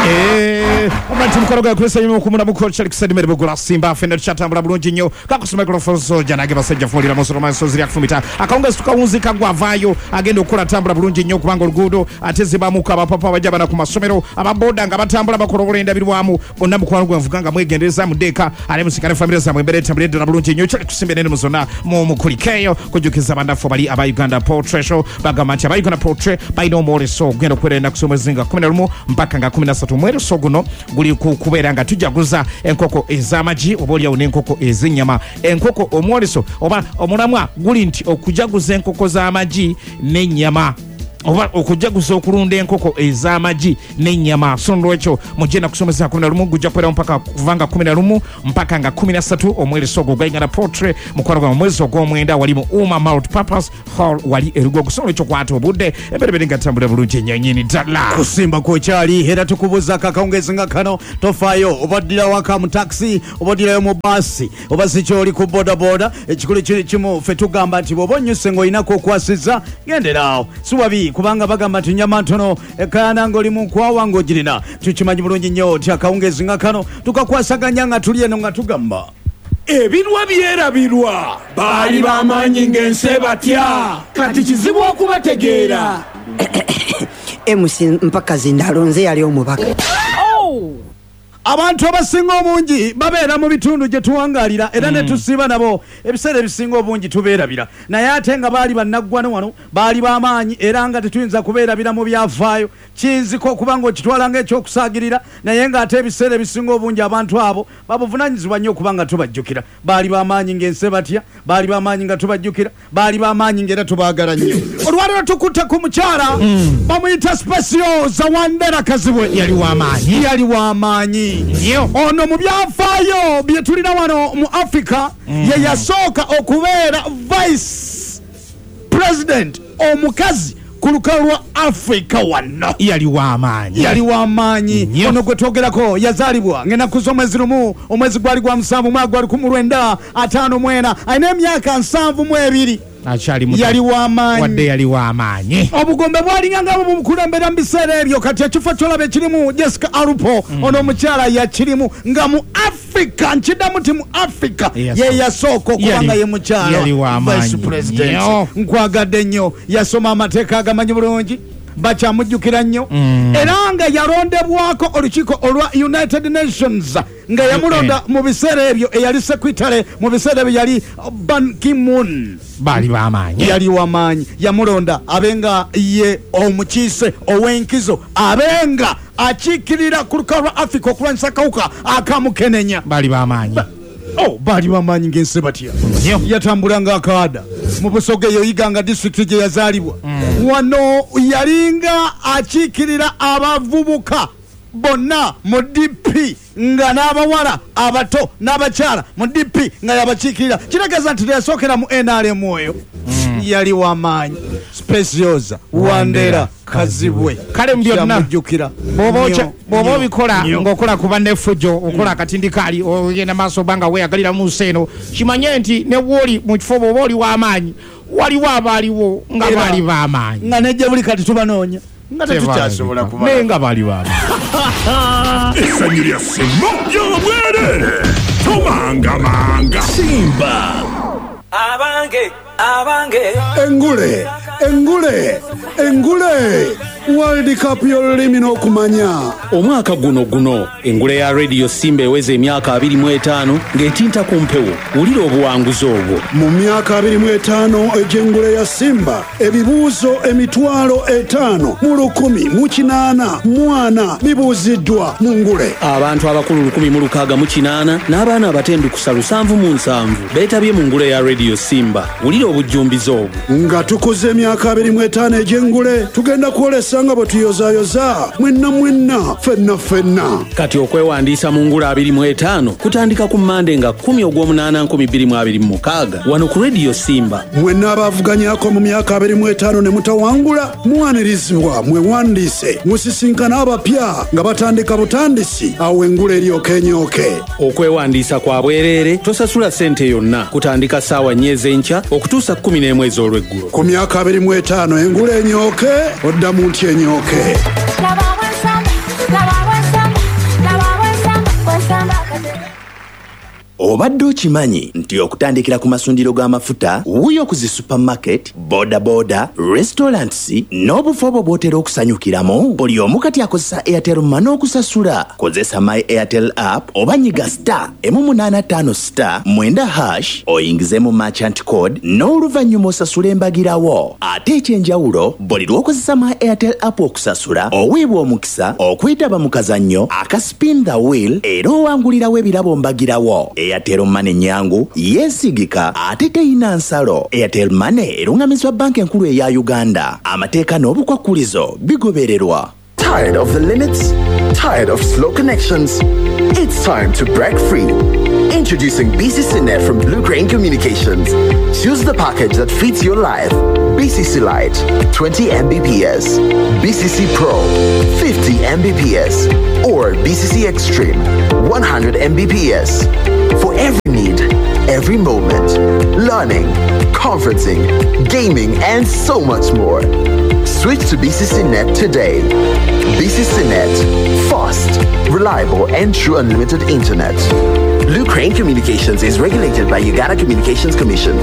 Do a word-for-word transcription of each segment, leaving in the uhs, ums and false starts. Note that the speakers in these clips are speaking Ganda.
Eh, omanti mukoroga kwesa yimo kumuna mukocha Alexander Meribugula Simba Fender chatambula bulungi nnyo kakusa microphone soja nage basajja fulira musoro mansozi ya kufumita akaunga tukawunzi kagwa vayo agenda okula tambula bulungi nnyo kubanga oluguudo ateze bamuka abapapa bajaba na ku masomero ababoda nga batambula bakorobola endabirwamu bonna mukwano gwanvuganga mwegendereza mudeka ale musikale family za mwembere tambule na bulungi nnyo cyo kusimbe nene muzona mu mukulikeyo kujukiza bandafo bali aba Uganda Portrait Show bagamanti aba Uganda Portrait by no more so genda kwenda kusoma zinga kumi na rimwe mpaka nga kumi na ssatu mwero soguno guli kubera nga tujaguza enkoko ezamaji oboli awo n'enkoko ezinyama enkoko omwoleso oba omulamwa guli nti okujaguza enkoko z'amaji n'ennyama oba okujaguza okulunda enkoko ez'amaji n'ennyama sondo ekyo mugenda kusomesa kumi na rimwe gujja kwera mpaka kuvanga kumi na rimwe mpaka nga kumi na ssatu omwereso ogwo Uganda Portrait mukwano gwa mwezi ogw'omwenda wali mu Uma Multipurpose Hall wali erugo okusobola ekyo kwata obudde emberebere nga tambula bulungi ennyonyini ddala kusimba kwokyali era tukubuza kakawungezi nga kano tofaayo obaddira waka mu taxi obaddirayo mu basi oba si kyoli ku bodaboda ekikulu kiri kimu ffe tugamba nti bw'oba onyuse ng'olinako okwasiza genderaawo si wabi kubanga bagamba nti nyama ntono ekayana ng'oli mu nkwawa ng'ogirina tukimanyi bulungi nnyo ti akawungezi nga kano tukakwasaganya nga tuli eno nga tugamba ebirwa byerabirwa baali bamaanyi ng'ensi batya kati kizibu okubategeera emusi mpaka zindalonze yali omubaka abantu abasinga obungi babeera mu bitundu gye tuwangalira era ne tusiiba nabo ebiseera ebisinga obungi tubeerabira naye ate nga baali bannaggwano wano baali b'amaanyi era nga tetuyinza kubeerabira mu byafaayo kiyinzika okuba ng'okitwala ng'ekyokusaagirira naye ng'ate ebiseera ebisinga obungi abantu abo babuvunanyizibwa nnyo okuba nga tubajjukira baali b'amaanyi ng'ensi batya baali b'amaanyi nga tubajjukira baali b'amaanyi ng'era tubaagala nnyo olwaliro tukutte ku mukyala bamuyita Specioza Wandera Kazibwe yali w'amaanyi yali w'amaanyi ono mu byafaayo bye tulina wano mu Africa ye yasooka okubeera vice president omukazi ku lukalu lwa Africa wano yali w'amaanyi yali w'amaanyi ono gwe twogerako yazaalibwa ng'ennaku z'omwezi lumu omwezi gwali gwa musanvu mwaka gwali ku mulwenda ataano mwena alina emyaka nsanvu mu ebiri yali w'amaanyi wadde yali w'amaanyi obugombe bwalinga nga bumukulembera mu biseera ebyo kati ekifo kyolaba ekirimu Jessica Alupo ono omukyala yakirimu nga mu Africa nkiddamu ti mu Africa ye yasooka okuba nga ye mukyala vice president nkwagadde nnyo yasoma amateeka agamanyi bulungi bakyamujjukira nnyo era nga yalondebwako olukiiko olwa United Nations nga yamulonda mu biseera ebyo eyali secretary mu biseera ebyo yali Ban Ki-moon baali b'amaanyi yali w'amaanyi yamulonda abenga ye omukiise ow'enkizo abenga akiikirira ku lukalu lwa Africa okulwanyisa kawuka akamukenenya baali b'amaanyi oh baali b'amaanyi ng'ensi batya yatambula ng'akaada mu Busoga yoyiganga district gye yazaalibwa wano yalinga akiikirira abavubuka bonna mu D P nga n'abawala abato n'abakyala mu D P nga yabakiikirira kitegeeza nti yasookera mu N R M oyo yali w'amaanyi Specioza Wandera Kazibwe kale mu byonna bw'oba obikola ng'okola kuba n'effujjo okola akatindi kaali ogenda maaso banga weeyagalira mu nsi eno kimanye nti ne wooli mu kifo bw'oba oli w'amaanyi waliwo abaaliwo nga baali b'amaanyi nga nejja buli kati tubanoonya nga tetukyasobola kuba naye nga baali b'amaanyi essanyu lya Simba ly'obwereere tomangamanga Simba abange abange engule engule engule World Cup y'olulimi n'okumanya omwaka guno guno engule ya Radio Simba eweze emyaka abiri mu etaano ng'etinta ku mpewo wulira obuwanguzi obwo mu myaka abiri mu etaano egy'engule ya Simba ebibuuzo emitwalo etaano mu lukumi mu kinaana mu ana bibuuziddwa mu ngule abantu abakulu lukumi mu lukaaga mu kinaana n'abaana abatendukusa lusanvu mu nsanvu beetabye mu ngule ya Radio Simba wulira obujjumbizi obwo nga tukuze emyaka abiri mu etaano egy'engule tugenda kwolesa nga bwe tuyozaayoza mwenna mwenna fenna fenna kati okwewandiisa mu ngula abiri mu etaano kutandika ku Mande nga kumi ogw'omunaana nkumi bbiri mu abiri mu mukaaga wano ku Radio Simba mwenna abaavuganyako mu myaka abiri mu etaano ne mutawangula muwanirizibwa mwewandiise musisinkana abapya nga batandika butandisi awo engula eryoka enyooke okwewandiisa kwa bwereere tosasula ssente yonna kutandika ssaawa nnya ez'enkya okutuusa kumi n'emu ez'olweggulo ku myaka abiri mu etaano engula enyooke oddamu ntya enyooke Lava wasa, lava wasa. obadde okimanyi nti okutandikira ku masundiro g'amafuta wuyo ku zi supermarket boda boda restaurants n'obufo obwo bw'otera okusanyukiramu buli omu kati akozesa Airtel Money okusasula. Kozesa My Airtel app oba nyiga star emu munaana ttaano star mwenda hash oyingizemu merchant code n'oluvannyuma osasula embagirawo. Ate ekyenjawulo buli lw'okozesa My Airtel app okusasula oweebwa omukisa okwetaba mu kazannyo aka spin the wheel era owangulirawo ebirabo mbagirawo. Airtel Money nyangu yeesigika ate teyina nsalo. Airtel Money erungamizibwa banka enkulu eya Uganda. Amateeka n'obukwakkulizo bigobererwa. Tired of the limits? Tired of slow connections? It's time to break free. Introducing B C C Net from Blue Crane Communications. Choose the package that fits your life. B C C Lite, twenty megabits per second. B C C Pro, fifty megabits per second. Or B C C Extreme, one hundred megabits per second. For every need, every moment. Learning, conferencing, gaming, and so much more. Switch to B C C Net today. B C C Net, fast, reliable, and true unlimited internet. Blue Crane Communications is regulated by Uganda Communications Commission.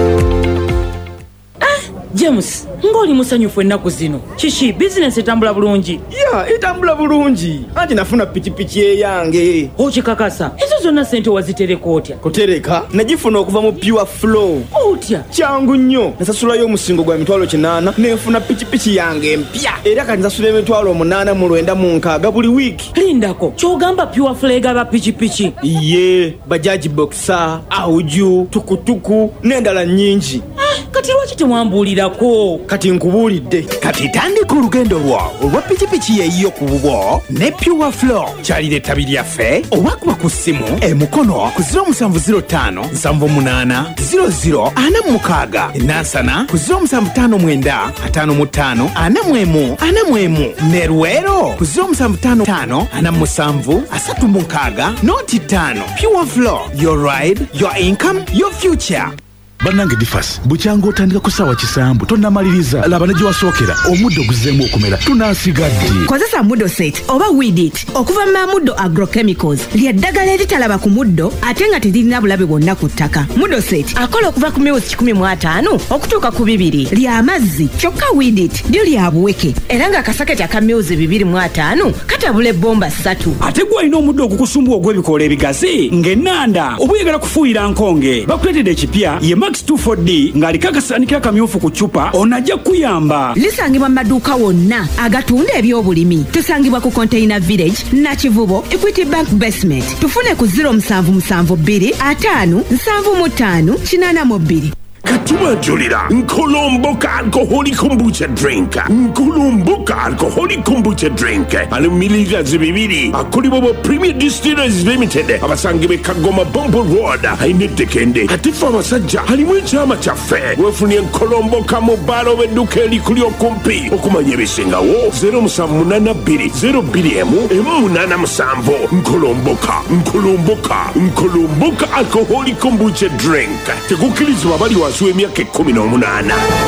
James, ngoli musanyufu ennaku zino. Chichi, business etambula bulungi. Ya, etambula bulungi. Anti nafuna pichipichi eyange. Okikakasa. Ezo zonna sente wazitereka otya? Kutereka, nagifuna okuva mu Pure Flow. Otya? Kyangu nnyo. Nasasulayo omusingo gwa emitwalo kinaana nenfuna pichipichi yange empya. Era kati nsasula emitwalo munaana mu lwenda mu nkaaga buli wiiki. Lindako, kyogamba Pure Flow egaba pichipichi. Iye, bajaji boxer, auju, tukutuku, n'endala nnyingi. Kati lwaki temwambuulirako? Kati nkubuulidde. Kati tandika olugendo lwo olwa pikipiki yeeyiyo ku bubwo ne Pure Flow. Kyalira ettabi lyaffe oba kuba ku ssimu emukono ku zero musanvu zero ttaano nsanvu munaana zero zero ana mu mukaaga enansana ku zero musanvu ttaano mwenda ataano mu ttaano ana mu emu ana mu emu ne Luweero ku zero musanvu ttaano ttaano ana mu musanvu asatu mu nkaaga nooti ttaano. Pure Flow, your ride, your income, your future. Bannange Difas bukyanga otandika ku ssaawa kisambu tonnamaliriza laba ne gye wasookera omuddo guzeemu okumera tunaasigadde. Kozesa Muddo Set oba Weed It okuva mu Muddo Agrochemicals ly'eddagala eritalaba ku muddo ate nga teririna bulabe bwonna ku ttaka. Muddo Set akola okuva ku miwuzi kikumi mu ataano okutuuka ku bibiri lya mazzi kyokka Weed It lyo lya buweke era ng'akasaketi aka miwuzi bibiri mu ataano katabula ebbomba ssatu. Ate gwe alina omuddo ogukusumbuwa ogw'ebikoola ebigazi ng'ennanda oba oyagala kufuuyira nkonge bakuleetedde ekipya ye Max two four D ng'aliko akasaanikira kamyufu ku ccupa onajja kuyamba. Lisangibwa mu maduuka wonna agatunda eby'obulimi. Tusangibwa ku Container Village, Nakivubo, Equity Bank Basement. Tufune ku zero musanvu musanvu bbiri ataano nsanvu mu ttaano kinaana mu bbiri. Katubanjulira Nkolomboka alcoholic kombucha drink. Nkolomboka alcoholic kombucha drink. Ali mililita zibibiri. Akolibwa bo Premier Distillers Limited. Abasangibe Kagoma Bombo Road. Ainete kende. Atifa masajja. Halimu chama chaffe. Wefunie Nkolomboka mubalo wedduka elikuli okumpi. Okumanya ebisinga wo. zero musanvu munaana bbiri zero bbiri emu emu munaana musanvu. Nkolomboka. Nkolomboka. Nkolomboka alcoholic kombucha drink. Tegukirizibwa bali wansi w'emyaka ekkumi n'omunaana.